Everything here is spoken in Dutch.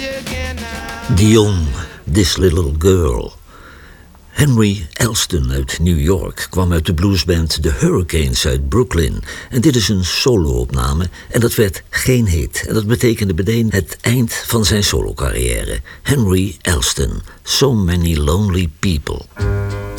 Dion, This Little Girl. Henry Elston uit New York kwam uit de bluesband The Hurricanes uit Brooklyn. En dit is een solo-opname en dat werd geen hit. En dat betekende meteen het eind van zijn solo-carrière. Henry Elston, So Many Lonely People.